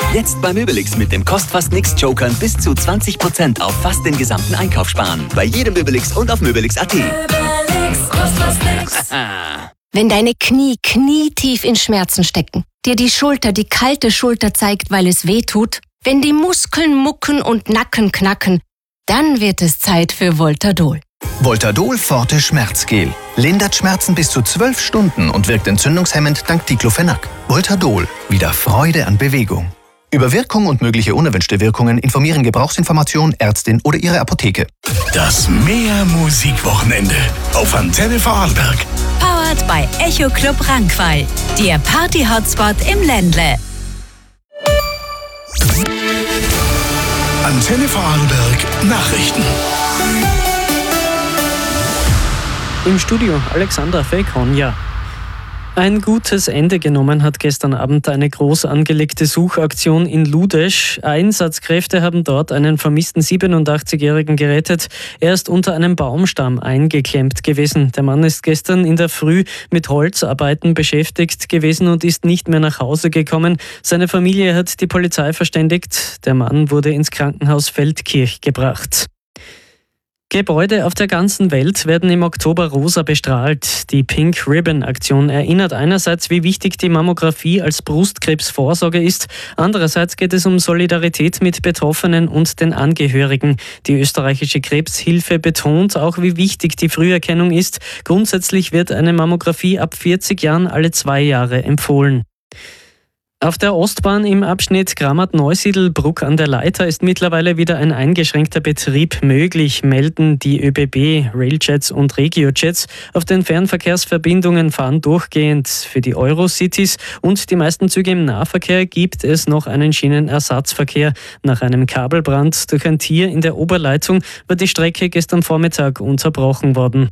Jetzt bei Möbelix mit dem Kostfast-Nix-Jokern bis zu 20% auf fast den gesamten Einkauf sparen. Bei jedem Möbelix und auf Möbelix.at. Möbelix, kostet nix. Wenn deine Knie knietief in Schmerzen stecken, dir die Schulter die kalte Schulter zeigt, weil es weh tut, wenn die Muskeln mucken und Nacken knacken, dann wird es Zeit für Voltadol. Voltadol Forte Schmerzgel. Lindert Schmerzen bis zu 12 Stunden und wirkt entzündungshemmend dank Diclofenac. Voltadol. Wieder Freude an Bewegung. Über Wirkung und mögliche unerwünschte Wirkungen informieren Gebrauchsinformation, Ärztin oder Ihre Apotheke. Das Meer-Musikwochenende auf Antenne Vorarlberg. Powered by Echo Club Rankwall. Der Party-Hotspot im Ländle. Antenne Vorarlberg Nachrichten. Im Studio Alexander Fekonja. Ein gutes Ende genommen hat gestern Abend eine groß angelegte Suchaktion in Ludesch. Einsatzkräfte haben dort einen vermissten 87-Jährigen gerettet. Er ist unter einem Baumstamm eingeklemmt gewesen. Der Mann ist gestern in der Früh mit Holzarbeiten beschäftigt gewesen und ist nicht mehr nach Hause gekommen. Seine Familie hat die Polizei verständigt. Der Mann wurde ins Krankenhaus Feldkirch gebracht. Gebäude auf der ganzen Welt werden im Oktober rosa bestrahlt. Die Pink Ribbon Aktion erinnert einerseits, wie wichtig die Mammographie als Brustkrebsvorsorge ist. Andererseits geht es um Solidarität mit Betroffenen und den Angehörigen. Die österreichische Krebshilfe betont auch, wie wichtig die Früherkennung ist. Grundsätzlich wird eine Mammographie ab 40 Jahren alle 2 Jahre empfohlen. Auf der Ostbahn im Abschnitt Grammat-Neusiedl-Bruck an der Leiter ist mittlerweile wieder ein eingeschränkter Betrieb möglich, melden die ÖBB, Railjets und Regiojets. Auf den Fernverkehrsverbindungen fahren durchgehend für die Eurocities und die meisten Züge im Nahverkehr gibt es noch einen Schienenersatzverkehr. Nach einem Kabelbrand durch ein Tier in der Oberleitung war die Strecke gestern Vormittag unterbrochen worden.